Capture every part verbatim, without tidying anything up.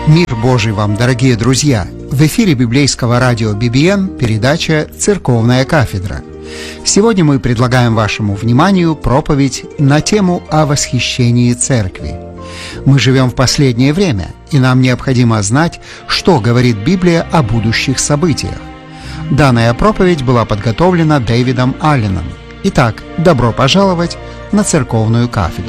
Мир Божий вам, дорогие друзья! В эфире библейского радио би би эн передача «Церковная кафедра». Сегодня мы предлагаем вашему вниманию проповедь на тему о восхищении церкви. Мы живем в последнее время, и нам необходимо знать, что говорит Библия о будущих событиях. Данная проповедь была подготовлена Дэвидом Алленом. Итак, добро пожаловать на церковную кафедру.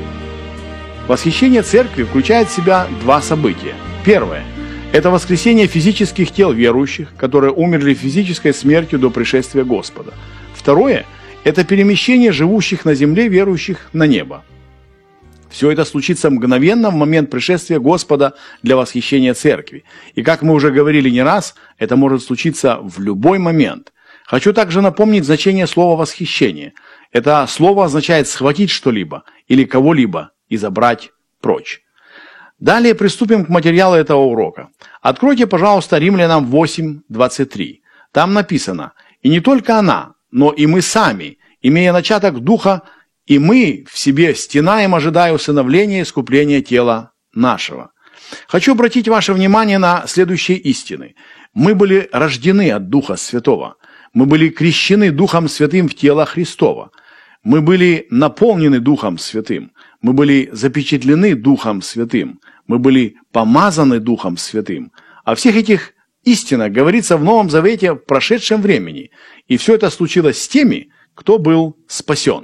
Восхищение церкви включает в себя два события. Первое – это воскресение физических тел верующих, которые умерли физической смертью до пришествия Господа. Второе – это перемещение живущих на земле верующих на небо. Все это случится мгновенно в момент пришествия Господа для восхищения церкви. И как мы уже говорили не раз, это может случиться в любой момент. Хочу также напомнить значение слова «восхищение». Это слово означает «схватить что-либо» или кого-либо и забрать прочь. Далее приступим к материалу этого урока. Откройте, пожалуйста, Римлянам восемь двадцать три. Там написано: «И не только она, но и мы сами, имея начаток Духа, и мы в себе стенаем, ожидая усыновления и искупления тела нашего». Хочу обратить ваше внимание на следующие истины. Мы были рождены от Духа Святого. Мы были крещены Духом Святым в тело Христова. Мы были наполнены Духом Святым. Мы были запечатлены Духом Святым. Мы были помазаны Духом Святым. О всех этих истинах говорится в Новом Завете в прошедшем времени. И все это случилось с теми, кто был спасен.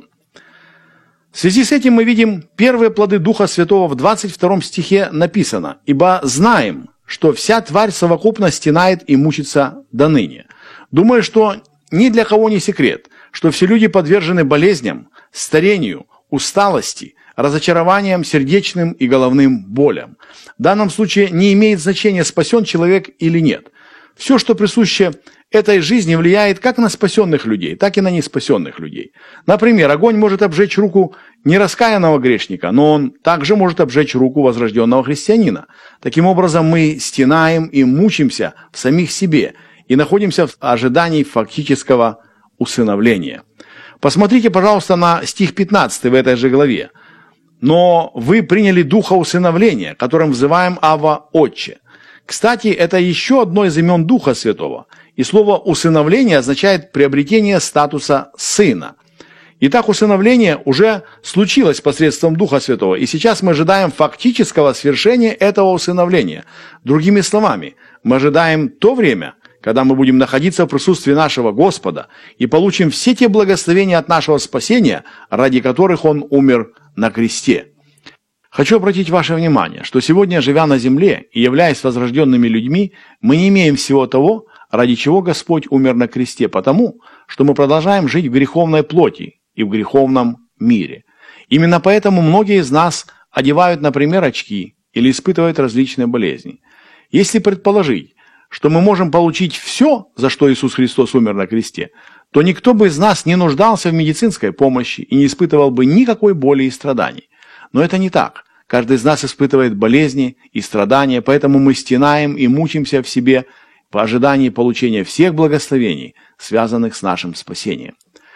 В связи с этим мы видим первые плоды Духа Святого. В двадцать втором стихе написано: «Ибо знаем, что вся тварь совокупно стенает и мучится доныне». Думаю, что ни для кого не секрет, что все люди подвержены болезням, старению, усталости, разочарованиям, сердечным и головным болям. В данном случае не имеет значения, спасен человек или нет. Все, что присуще этой жизни, влияет как на спасенных людей, так и на неспасенных людей. Например, огонь может обжечь руку нераскаянного грешника, но он также может обжечь руку возрожденного христианина. Таким образом, мы стенаем и мучимся в самих себе и находимся в ожидании фактического усыновления. Посмотрите, пожалуйста, на стих пятнадцатый в этой же главе. «Но вы приняли духа усыновления, которым взываем Авва, Отче». Кстати, это еще одно из имен Духа Святого. И слово «усыновление» означает приобретение статуса сына. Итак, усыновление уже случилось посредством Духа Святого, и сейчас мы ожидаем фактического свершения этого усыновления. Другими словами, мы ожидаем то время, когда мы будем находиться в присутствии нашего Господа и получим все те благословения от нашего спасения, ради которых Он умер на кресте. Хочу обратить ваше внимание, что сегодня, живя на земле и являясь возрожденными людьми, мы не имеем всего того, ради чего Господь умер на кресте, потому что мы продолжаем жить в греховной плоти и в греховном мире. Именно поэтому многие из нас одевают, например, очки или испытывают различные болезни. Если предположить, что мы можем получить все, за что Иисус Христос умер на кресте, то никто бы из нас не нуждался в медицинской помощи и не испытывал бы никакой боли и страданий. Но это не так. Каждый из нас испытывает болезни и страдания, поэтому мы стенаем и мучимся в себе в ожидании получения всех благословений, связанных с нашим спасением.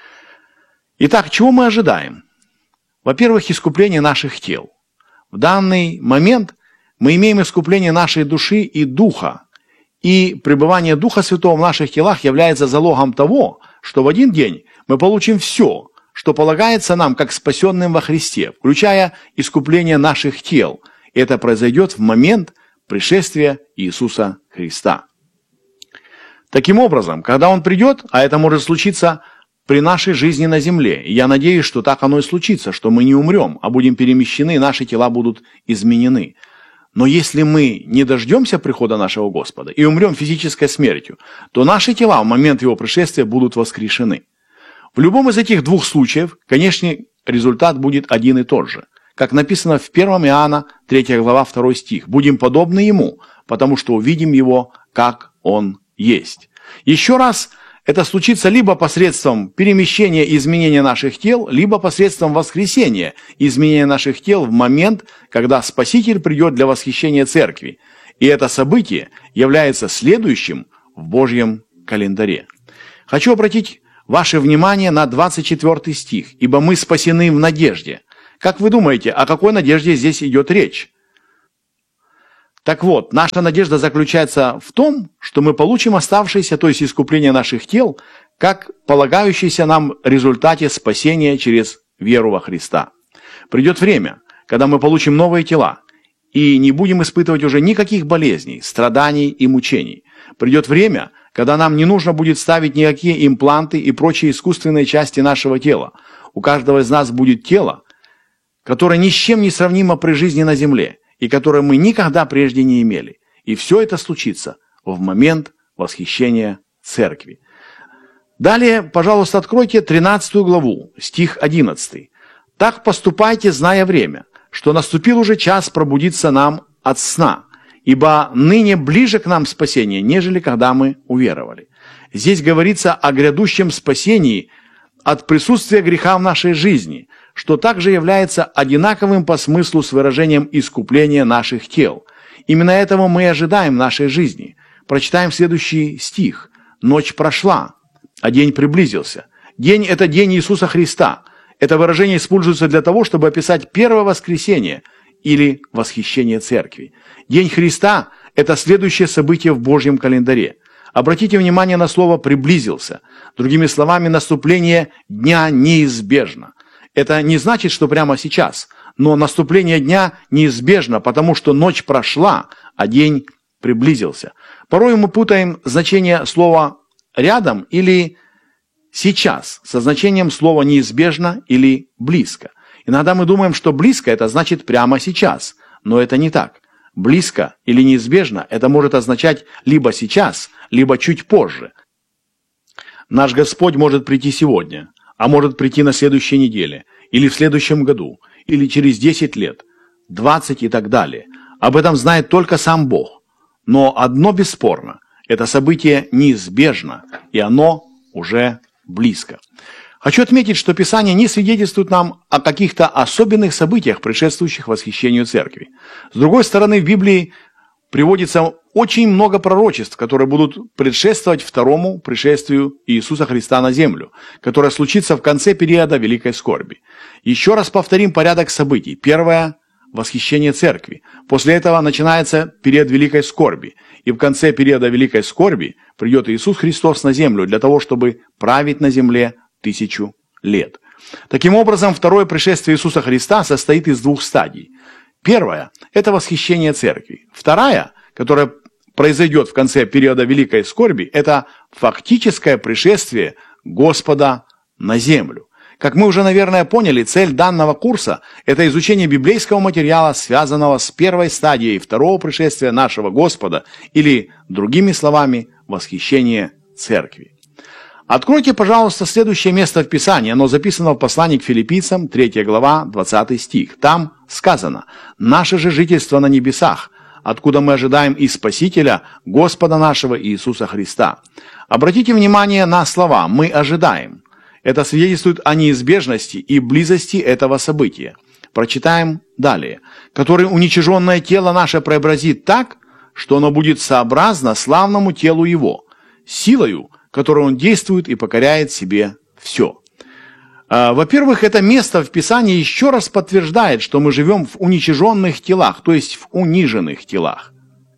Итак, чего мы ожидаем? Во-первых, искупление наших тел. В данный момент мы имеем искупление нашей души и духа, и пребывание Духа Святого в наших телах является залогом того, что в один день мы получим все, что полагается нам как спасенным во Христе, включая искупление наших тел. И это произойдет в момент пришествия Иисуса Христа. Таким образом, когда Он придет, а это может случиться при нашей жизни на земле, и я надеюсь, что так оно и случится, что мы не умрем, а будем перемещены, и наши тела будут изменены. Но если мы не дождемся прихода нашего Господа и умрем физической смертью, то наши тела в момент Его пришествия будут воскрешены. В любом из этих двух случаев, конечно, результат будет один и тот же. Как написано в первом Иоанна, третья глава, второй стих. «Будем подобны Ему, потому что увидим Его, как Он есть». Еще раз, это случится либо посредством перемещения и изменения наших тел, либо посредством воскресения и изменения наших тел в момент, когда Спаситель придет для восхищения церкви. И это событие является следующим в Божьем календаре. Хочу обратить ваше внимание на двадцать четвёртый стих. «Ибо мы спасены в надежде». Как вы думаете, о какой надежде здесь идет речь? Так вот, наша надежда заключается в том, что мы получим оставшееся, то есть искупление наших тел, как полагающееся нам в результате спасения через веру во Христа. Придет время, когда мы получим новые тела, и не будем испытывать уже никаких болезней, страданий и мучений. Придет время, когда нам не нужно будет ставить никакие импланты и прочие искусственные части нашего тела. У каждого из нас будет тело, которое ни с чем не сравнимо при жизни на земле, и которое мы никогда прежде не имели. И все это случится в момент восхищения церкви. Далее, пожалуйста, откройте тринадцатую главу, стих одиннадцатый. «Так поступайте, зная время, что наступил уже час пробудиться нам от сна, ибо ныне ближе к нам спасение, нежели когда мы уверовали». Здесь говорится о грядущем спасении от присутствия греха в нашей жизни, что также является одинаковым по смыслу с выражением искупления наших тел. Именно этого мы и ожидаем в нашей жизни. Прочитаем следующий стих. «Ночь прошла, а день приблизился». День – это день Иисуса Христа. Это выражение используется для того, чтобы описать первое воскресение или восхищение церкви. День Христа – это следующее событие в Божьем календаре. Обратите внимание на слово «приблизился». Другими словами, наступление дня неизбежно. Это не значит, что прямо сейчас, но наступление дня неизбежно, потому что ночь прошла, а день приблизился. Порой мы путаем значение слова «рядом» или «сейчас» со значением слова «неизбежно» или «близко». Иногда мы думаем, что «близко» это значит «прямо сейчас», но это не так. «Близко» или «неизбежно» это может означать либо сейчас, либо чуть позже. Наш Господь может прийти сегодня, а может прийти на следующей неделе, или в следующем году, или через десять лет, двадцать и так далее. Об этом знает только сам Бог. Но одно бесспорно, это событие неизбежно, и оно уже близко. Хочу отметить, что Писание не свидетельствует нам о каких-то особенных событиях, предшествующих восхищению церкви. С другой стороны, в Библии приводится очень много пророчеств, которые будут предшествовать второму пришествию Иисуса Христа на землю, которое случится в конце периода Великой Скорби. Еще раз повторим порядок событий. Первое – восхищение церкви. После этого начинается период Великой Скорби. И в конце периода Великой Скорби придет Иисус Христос на землю для того, чтобы править на земле тысячу лет. Таким образом, второе пришествие Иисуса Христа состоит из двух стадий. Первая – это восхищение церкви. Вторая, которая произойдет в конце периода Великой Скорби, это фактическое пришествие Господа на землю. Как мы уже, наверное, поняли, цель данного курса – это изучение библейского материала, связанного с первой стадией второго пришествия нашего Господа, или, другими словами, восхищение церкви. Откройте, пожалуйста, следующее место в Писании. Оно записано в послании к Филиппийцам, третья глава, двадцатый стих. Там сказано: «Наше же жительство на небесах, откуда мы ожидаем и Спасителя, Господа нашего Иисуса Христа». Обратите внимание на слова «мы ожидаем». Это свидетельствует о неизбежности и близости этого события. Прочитаем далее. «Который уничиженное тело наше преобразит так, что оно будет сообразно славному телу его, силою, которой он действует и покоряет себе все». Во-первых, это место в Писании еще раз подтверждает, что мы живем в уничиженных телах, то есть в униженных телах.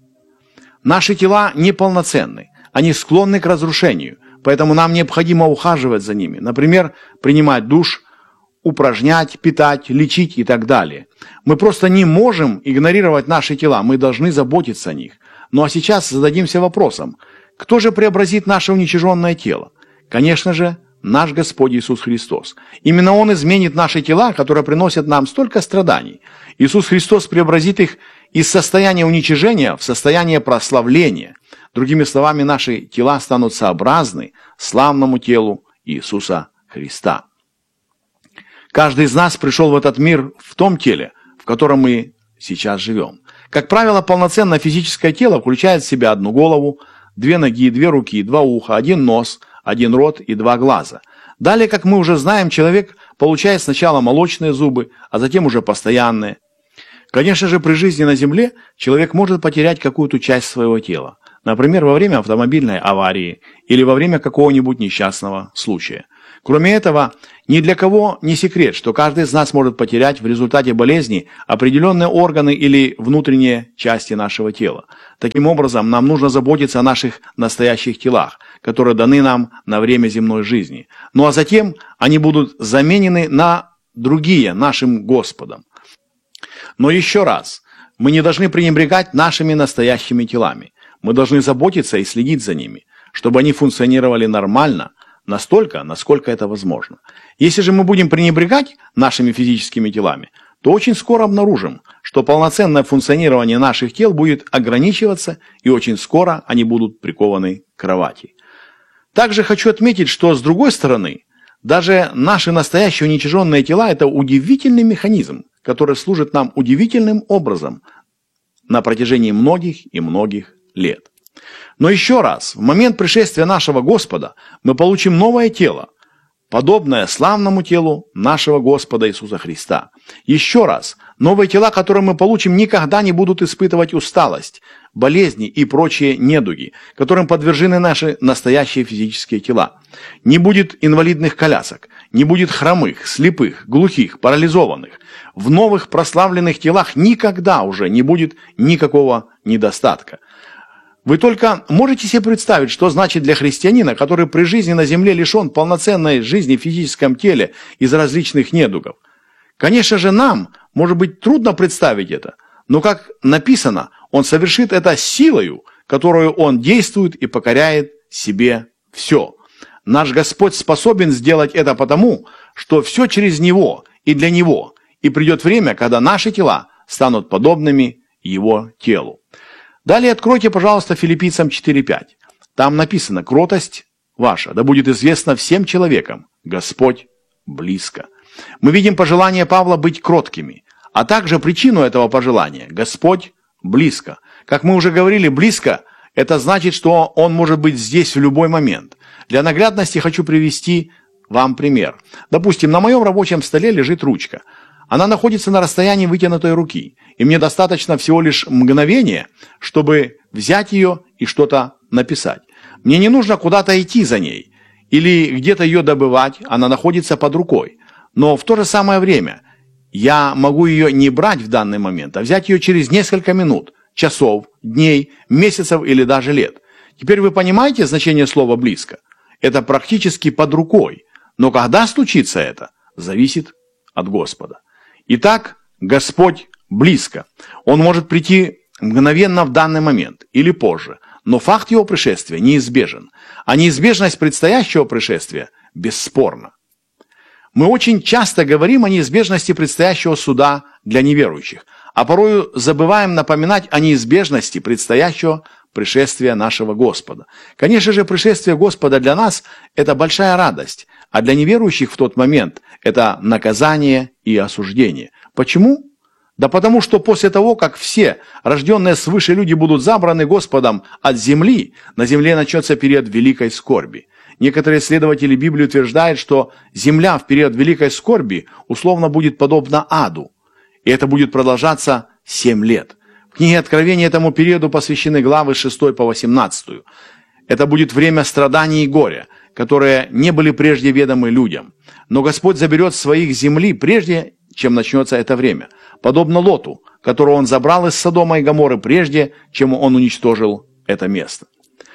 Наши тела неполноценны, они склонны к разрушению, поэтому нам необходимо ухаживать за ними. Например, принимать душ, упражнять, питать, лечить и так далее. Мы просто не можем игнорировать наши тела, мы должны заботиться о них. Ну а сейчас зададимся вопросом: кто же преобразит наше уничиженное тело? Конечно же, наш Господь Иисус Христос. Именно Он изменит наши тела, которые приносят нам столько страданий. Иисус Христос преобразит их из состояния уничижения в состояние прославления. Другими словами, наши тела станут сообразны славному телу Иисуса Христа. Каждый из нас пришел в этот мир в том теле, в котором мы сейчас живем. Как правило, полноценное физическое тело включает в себя одну голову, две ноги, две руки, два уха, один нос, один рот и два глаза. Далее, как мы уже знаем, человек получает сначала молочные зубы, а затем уже постоянные. Конечно же, при жизни на земле человек может потерять какую-то часть своего тела. Например, во время автомобильной аварии или во время какого-нибудь несчастного случая. Кроме этого, ни для кого не секрет, что каждый из нас может потерять в результате болезни определенные органы или внутренние части нашего тела. Таким образом, нам нужно заботиться о наших настоящих телах, которые даны нам на время земной жизни. Ну а затем они будут заменены на другие нашим Господом. Но еще раз, мы не должны пренебрегать нашими настоящими телами. Мы должны заботиться и следить за ними, чтобы они функционировали нормально, настолько, насколько это возможно. Если же мы будем пренебрегать нашими физическими телами, то очень скоро обнаружим, что полноценное функционирование наших тел будет ограничиваться, и очень скоро они будут прикованы к кровати. Также хочу отметить, что с другой стороны, даже наши настоящие уничиженные тела – это удивительный механизм, который служит нам удивительным образом на протяжении многих и многих лет. Но еще раз, в момент пришествия нашего Господа мы получим новое тело, подобное славному телу нашего Господа Иисуса Христа. Еще раз, новые тела, которые мы получим, никогда не будут испытывать усталость, болезни и прочие недуги, которым подвержены наши настоящие физические тела. Не будет инвалидных колясок, не будет хромых, слепых, глухих, парализованных. В новых прославленных телах никогда уже не будет никакого недостатка. Вы только можете себе представить, что значит для христианина, который при жизни на земле лишен полноценной жизни в физическом теле из различных недугов. Конечно же, нам, может быть, трудно представить это, но, как написано, он совершит это силою, которую он действует и покоряет себе все. Наш Господь способен сделать это потому, что все через Него и для Него, и придет время, когда наши тела станут подобными Его телу. Далее откройте, пожалуйста, Филиппийцам четыре пять. Там написано: «Кротость ваша да будет известна всем человекам, Господь близко». Мы видим пожелание Павла быть кроткими, а также причину этого пожелания – Господь близко. Как мы уже говорили, близко – это значит, что Он может быть здесь в любой момент. Для наглядности хочу привести вам пример. Допустим, на моем рабочем столе лежит ручка. Она находится на расстоянии вытянутой руки, и мне достаточно всего лишь мгновения, чтобы взять ее и что-то написать. Мне не нужно куда-то идти за ней или где-то ее добывать, она находится под рукой. Но в то же самое время я могу ее не брать в данный момент, а взять ее через несколько минут, часов, дней, месяцев или даже лет. Теперь вы понимаете значение слова «близко»? Это практически под рукой. Но когда случится это, зависит от Господа. Итак, Господь близко. Он может прийти мгновенно в данный момент или позже, но факт его пришествия неизбежен, а неизбежность предстоящего пришествия бесспорна. Мы очень часто говорим о неизбежности предстоящего суда для неверующих, а порою забываем напоминать о неизбежности предстоящего пришествия нашего Господа. Конечно же, пришествие Господа для нас – это большая радость, а для неверующих в тот момент – это наказание и осуждение. Почему? Да потому что после того, как все рожденные свыше люди будут забраны Господом от земли, на земле начнется период великой скорби. Некоторые исследователи Библии утверждают, что земля в период великой скорби условно будет подобна аду, и это будет продолжаться семь лет. В книге Откровения этому периоду посвящены главы с шестой по восемнадцатую. Это будет время страданий и горя, которые не были прежде ведомы людям. Но Господь заберет своих земли прежде, чем начнется это время, подобно Лоту, которого Он забрал из Содома и Гоморры прежде, чем Он уничтожил это место.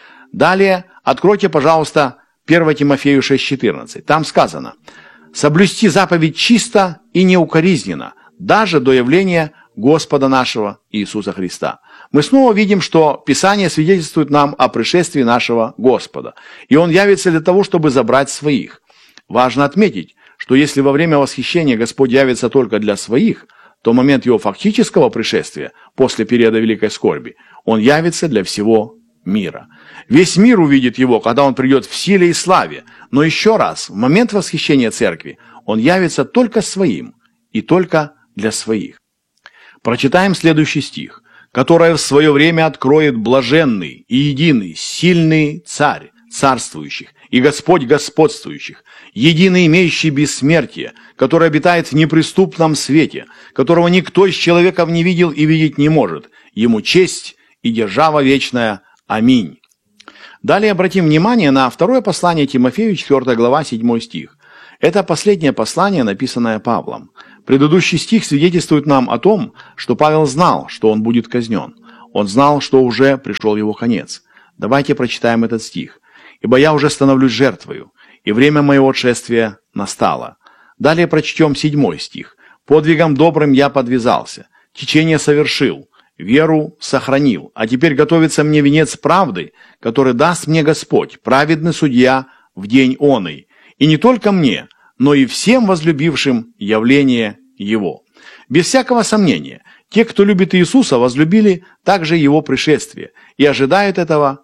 Далее откройте, пожалуйста, первое Тимофею шесть четырнадцать. Там сказано: «Соблюсти заповедь чисто и неукоризненно, даже до явления Господа нашего Иисуса Христа». Мы снова видим, что Писание свидетельствует нам о пришествии нашего Господа, и Он явится для того, чтобы забрать своих. Важно отметить, что если во время восхищения Господь явится только для своих, то в момент Его фактического пришествия, после периода великой скорби, Он явится для всего мира. Весь мир увидит Его, когда Он придет в силе и славе, но еще раз, в момент восхищения Церкви, Он явится только своим и только для своих. Прочитаем следующий стих. «Которое в свое время откроет блаженный и единый, сильный Царь царствующих и Господь господствующих, единый имеющий бессмертие, который обитает в неприступном свете, которого никто из человеков не видел и видеть не может. Ему честь и держава вечная. Аминь». Далее обратим внимание на второе послание Тимофею, четвёртая глава, седьмой стих. Это последнее послание, написанное Павлом. Предыдущий стих свидетельствует нам о том, что Павел знал, что он будет казнен. Он знал, что уже пришел его конец. Давайте прочитаем этот стих. «Ибо я уже становлюсь жертвою, и время моего отшествия настало». Далее прочтем седьмой стих. «Подвигом добрым я подвязался, течение совершил, веру сохранил, а теперь готовится мне венец правды, который даст мне Господь, праведный судья, в день оный, и не только мне, но и всем возлюбившим явление Его». Без всякого сомнения, те, кто любит Иисуса, возлюбили также Его пришествие и ожидают этого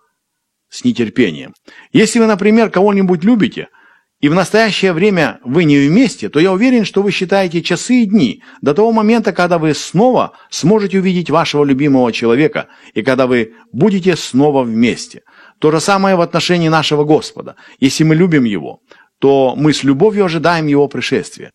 с нетерпением. Если вы, например, кого-нибудь любите, и в настоящее время вы не вместе, то я уверен, что вы считаете часы и дни до того момента, когда вы снова сможете увидеть вашего любимого человека и когда вы будете снова вместе. То же самое в отношении нашего Господа. Если мы любим Его, то мы с любовью ожидаем Его пришествия.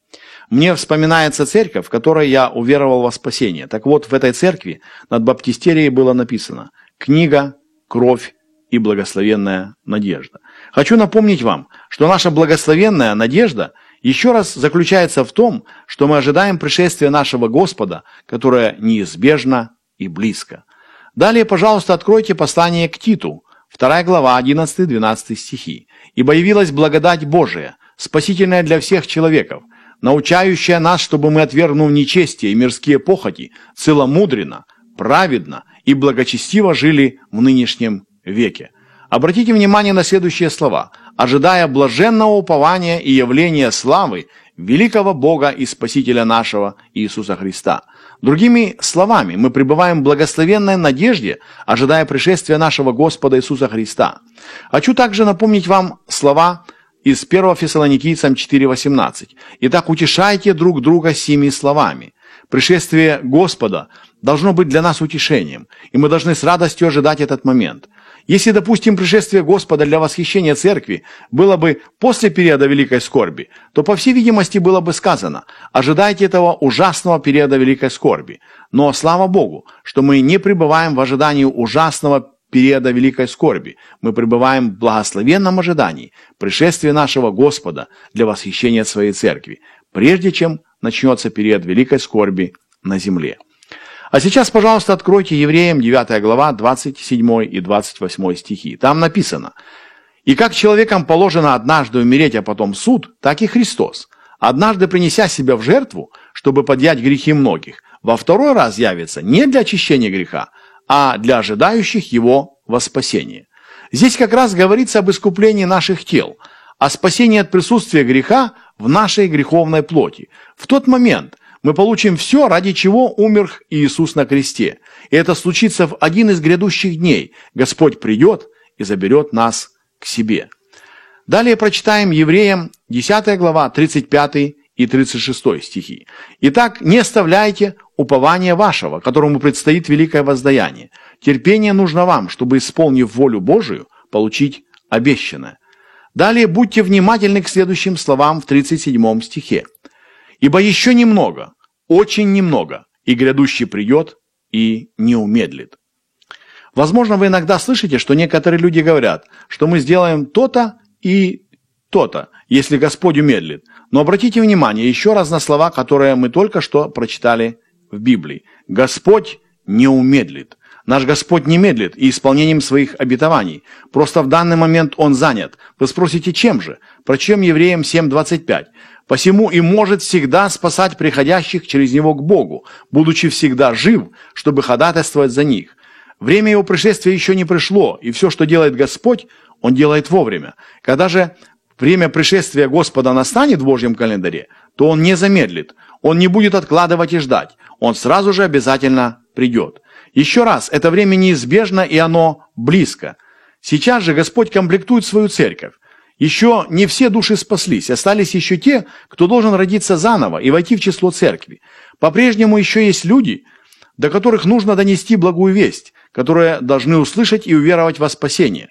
Мне вспоминается церковь, в которой я уверовал во спасение. Так вот, в этой церкви над баптистерией было написано «Книга, кровь и благословенная надежда». Хочу напомнить вам, что наша благословенная надежда еще раз заключается в том, что мы ожидаем пришествия нашего Господа, которое неизбежно и близко. Далее, пожалуйста, откройте послание к Титу, вторая глава, одиннадцатый-двенадцатый стихи. «Ибо явилась благодать Божия, спасительная для всех человеков, научающая нас, чтобы мы, отвергнув нечестие и мирские похоти, целомудренно, праведно и благочестиво жили в нынешнем веке». Обратите внимание на следующие слова. «Ожидая блаженного упования и явления славы великого Бога и Спасителя нашего Иисуса Христа». Другими словами, мы пребываем в благословенной надежде, ожидая пришествия нашего Господа Иисуса Христа. Хочу также напомнить вам слова из первого Фессалоникийцам четыре восемнадцать. «Итак, утешайте друг друга сими словами». Пришествие Господа должно быть для нас утешением, и мы должны с радостью ожидать этот момент. Если, допустим, пришествие Господа для восхищения церкви было бы после периода великой скорби, то, по всей видимости, было бы сказано: ожидайте этого ужасного периода великой скорби. Но слава Богу, что мы не пребываем в ожидании ужасного периода великой скорби. Мы пребываем в благословенном ожидании пришествия нашего Господа для восхищения своей церкви, прежде чем начнется период великой скорби на земле. А сейчас, пожалуйста, откройте Евреям девятая глава, двадцать седьмой и двадцать восьмой стихи. Там написано: «И как человекам положено однажды умереть, а потом суд, так и Христос, однажды принеся себя в жертву, чтобы подъять грехи многих, во второй раз явится не для очищения греха, а для ожидающих Его во спасение». Здесь как раз говорится об искуплении наших тел, о спасении от присутствия греха в нашей греховной плоти. В тот момент мы получим все, ради чего умер Иисус на кресте. И это случится в один из грядущих дней. Господь придет и заберет нас к себе. Далее прочитаем Евреям десятая глава, тридцать пятый и тридцать шестой стихи. «Итак, не оставляйте упования вашего, которому предстоит великое воздаяние. Терпение нужно вам, чтобы, исполнив волю Божию, получить обещанное». Далее будьте внимательны к следующим словам в тридцать седьмом стихе. «Ибо еще немного, очень немного, и грядущий придет и не умедлит». Возможно, вы иногда слышите, что некоторые люди говорят, что мы сделаем то-то и то-то, если Господь умедлит. Но обратите внимание еще раз на слова, которые мы только что прочитали в Библии. Господь не умедлит. Наш Господь не медлит и исполнением своих обетований. Просто в данный момент Он занят. Вы спросите, чем же? Прочтем Евреям семь двадцать пять. «Посему и может всегда спасать приходящих через Него к Богу, будучи всегда жив, чтобы ходатайствовать за них». Время Его пришествия еще не пришло, и все, что делает Господь, Он делает вовремя. Когда же время пришествия Господа настанет в Божьем календаре, то Он не замедлит, Он не будет откладывать и ждать, Он сразу же обязательно придет. Еще раз, это время неизбежно, и оно близко. Сейчас же Господь комплектует свою церковь. Еще не все души спаслись, остались еще те, кто должен родиться заново и войти в число церкви. По-прежнему еще есть люди, до которых нужно донести благую весть, которые должны услышать и уверовать во спасение.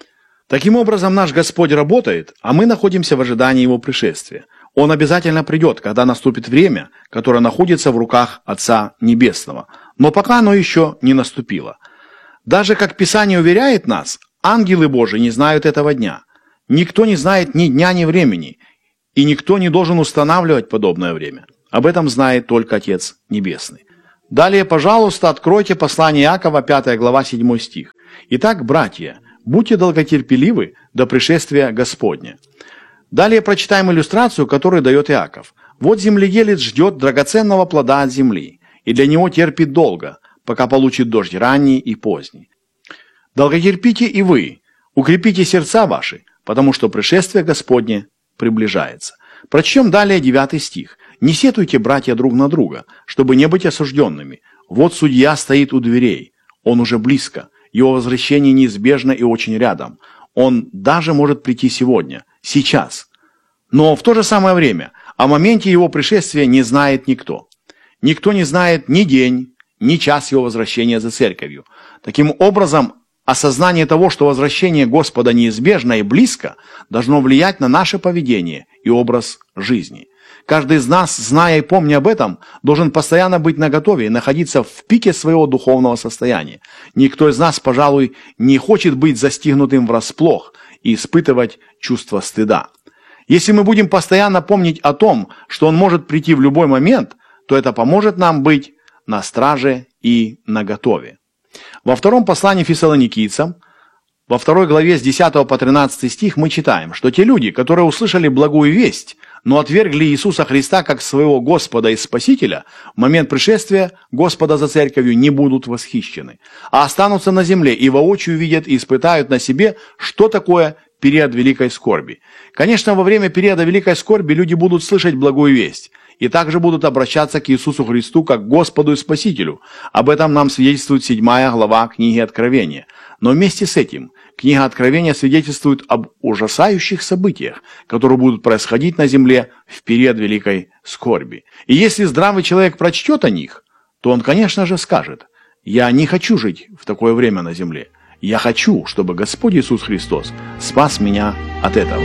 Таким образом, наш Господь работает, а мы находимся в ожидании Его пришествия. Он обязательно придет, когда наступит время, которое находится в руках Отца Небесного. Но пока оно еще не наступило. Даже как Писание уверяет нас, Ангелы Божии не знают этого дня. Никто не знает ни дня, ни времени, и никто не должен устанавливать подобное время. Об этом знает только Отец Небесный. Далее, пожалуйста, откройте послание Иакова, пятая глава, седьмой стих. «Итак, братья, будьте долготерпеливы до пришествия Господня». Далее прочитаем иллюстрацию, которую дает Иаков. «Вот земледелец ждет драгоценного плода от земли, и для него терпит долго, пока получит дождь ранний и поздний. Долготерпите и вы, укрепите сердца ваши, потому что пришествие Господне приближается». Прочтем далее девятый стих. «Не сетуйте, братья, друг на друга, чтобы не быть осужденными. Вот судья стоит у дверей, он уже близко, его возвращение неизбежно и очень рядом. Он даже может прийти сегодня, сейчас. Но в то же самое время о моменте его пришествия не знает никто. Никто не знает ни день, ни час его возвращения за церковью. Таким образом, осознание того, что возвращение Господа неизбежно и близко, должно влиять на наше поведение и образ жизни. Каждый из нас, зная и помня об этом, должен постоянно быть наготове и находиться в пике своего духовного состояния. Никто из нас, пожалуй, не хочет быть застигнутым врасплох и испытывать чувство стыда. Если мы будем постоянно помнить о том, что Он может прийти в любой момент, то это поможет нам быть на страже и наготове. Во втором послании фессалоникийцам, во второй главе с десятого по тринадцатый стих мы читаем, что те люди, которые услышали благую весть, но отвергли Иисуса Христа как своего Господа и Спасителя, в момент пришествия Господа за церковью не будут восхищены, а останутся на земле и воочию видят и испытают на себе, что такое период великой скорби. Конечно, во время периода великой скорби люди будут слышать благую весть и также будут обращаться к Иисусу Христу как к Господу и Спасителю. Об этом нам свидетельствует седьмая глава книги Откровения. Но вместе с этим книга Откровения свидетельствует об ужасающих событиях, которые будут происходить на земле в период великой скорби. И если здравый человек прочтет о них, то он, конечно же, скажет: «Я не хочу жить в такое время на земле. Я хочу, чтобы Господь Иисус Христос спас меня от этого».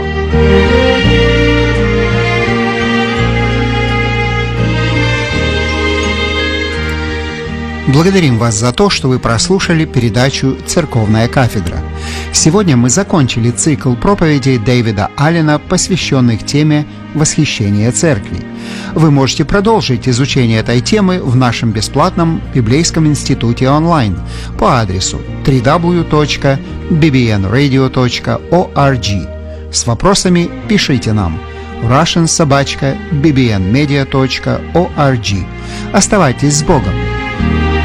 Благодарим вас за то, что вы прослушали передачу «Церковная кафедра». Сегодня мы закончили цикл проповедей Дэвида Аллена, посвященных теме «Восхищение церкви». Вы можете продолжить изучение этой темы в нашем бесплатном библейском институте онлайн по адресу дабл ю дабл ю дабл ю точка би би эн радио точка орг. С вопросами пишите нам russian собака би би эн медиа точка орг. Оставайтесь с Богом!